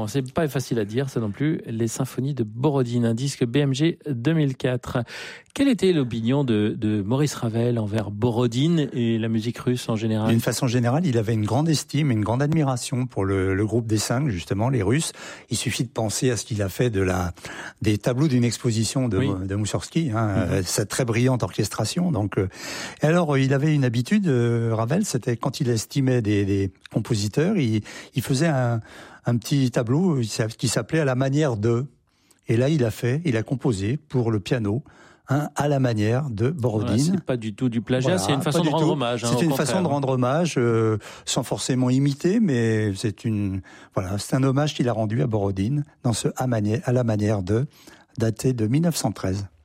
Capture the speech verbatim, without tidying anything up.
Bon, c'est pas facile à dire, ça non plus, les symphonies de Borodine, un disque B M G deux mille quatre. Quelle était l'opinion de, de Maurice Ravel envers Borodine et la musique russe en général ? D'une façon générale, il avait une grande estime, une grande admiration pour le, le groupe des cinq, justement, les Russes. Il suffit de penser à ce qu'il a fait de la, des tableaux d'une exposition de, oui. de Moussorgsky, hein, mm-hmm. cette très brillante orchestration. Donc, euh, et alors, il avait une habitude, euh, Ravel, c'était quand il estimait des, des compositeurs, il, il faisait un, un petit tableau qui s'appelait « À la manière de ». Et là, il a fait, il a composé pour le piano, hein, à la manière de Borodine. Voilà, c'est pas du tout du plagiat, voilà, c'est une façon de rendre tout. hommage. Hein, c'est une façon de rendre hommage, euh, sans forcément imiter, mais c'est une, voilà, c'est un hommage qu'il a rendu à Borodine dans ce à, manière, à la manière de, daté de mille neuf cent treize.